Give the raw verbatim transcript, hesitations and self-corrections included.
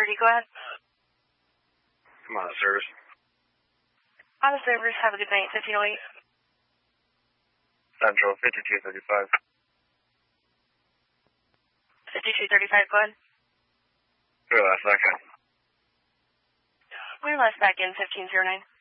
thirty, go ahead. Come on, service. On the servers, have a good night, fifteen oh eight. Central, fifty-two thirty-five. fifty-two thirty-five, go ahead. Clear last back in. We're last back in, fifteen oh nine.